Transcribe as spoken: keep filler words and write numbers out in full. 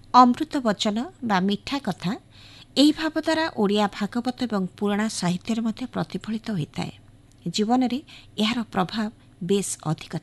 ଅମୃତ ବଚନ ବା ମିଠା କଥା ଏହି ଭାବ ଦ୍ୱାରା ଓଡ଼ିଆ ଭାଗବତ ଏବଂ ପୁରାଣ ସାହିତ୍ୟରେ ମଧ୍ୟ ପ୍ରତିଫଳିତ ହୋଇଥାଏ। ଜୀବନରେ ଏହାର ପ୍ରଭାବ ବେଶ୍ ଅଧିକ